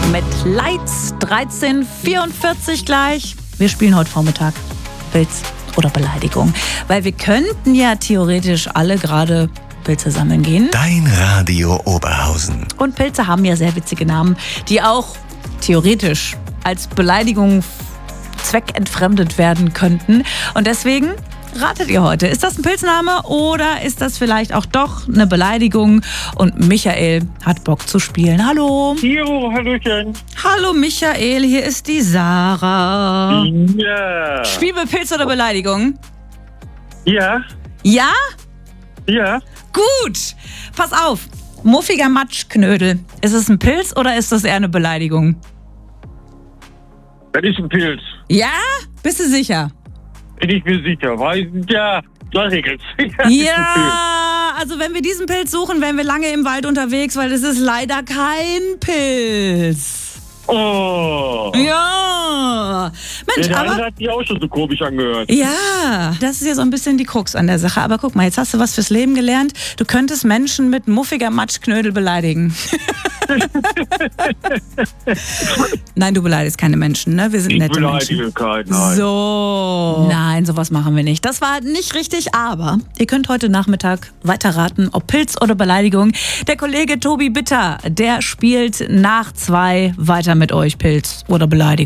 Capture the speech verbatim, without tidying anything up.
mit Lights dreizehn Uhr vierundvierzig gleich. Wir spielen heute Vormittag Pilz oder Beleidigung, weil wir könnten ja theoretisch alle gerade Pilze sammeln gehen. Dein Radio Oberhausen. Und Pilze haben ja sehr witzige Namen, die auch theoretisch als Beleidigung zweckentfremdet werden könnten. Und deswegen ratet ihr heute, ist das ein Pilzname oder ist das vielleicht auch doch eine Beleidigung? Und Michael hat Bock zu spielen. Hallo. Jo, hallöchen. Hallo Michael, hier ist die Sarah. Ja. Spielen wir Pilz oder Beleidigung? Ja. Ja? Ja. Gut. Pass auf. Muffiger Matschknödel. Ist es ein Pilz oder ist das eher eine Beleidigung? Das ist ein Pilz. Ja? Bist du sicher? Bin ich mir sicher. Weil, ja, da regelt's. Ja, also wenn wir diesen Pilz suchen, wären wir lange im Wald unterwegs, weil es ist leider kein Pilz. Oh. Ja. Mensch, Der aber... andere hat sich auch schon so komisch angehört. Ja, das ist ja so ein bisschen die Krux an der Sache. Aber guck mal, jetzt hast du was fürs Leben gelernt. Du könntest Menschen mit muffiger Matschknödel beleidigen. Nein, du beleidigst keine Menschen, ne? Wir sind Ich nette Menschen. beleidige keinen, nein. So. Nein, sowas machen wir nicht. Das war nicht richtig, aber ihr könnt heute Nachmittag weiterraten, ob Pilz oder Beleidigung. Der Kollege Tobi Bitter, der spielt nach zwei weiter mit euch, Pilz oder Beleidigung.